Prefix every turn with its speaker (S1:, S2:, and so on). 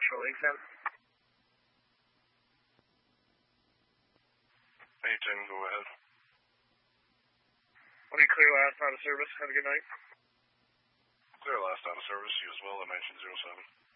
S1: Nashville, Lake 10.
S2: Hey, 10, go ahead.
S1: Okay, clear last out of service. Have a good night.
S2: Clear last out of service. You as well at 1907.